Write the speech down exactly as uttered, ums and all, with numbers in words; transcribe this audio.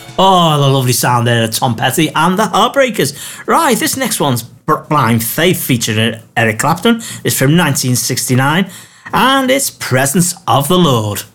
Oh, the lovely sound there of Tom Petty and the Heartbreakers. Right, this next one's Blind Faith featuring Eric Clapton. It's from nineteen sixty-nine, and it's Presence of the Lord.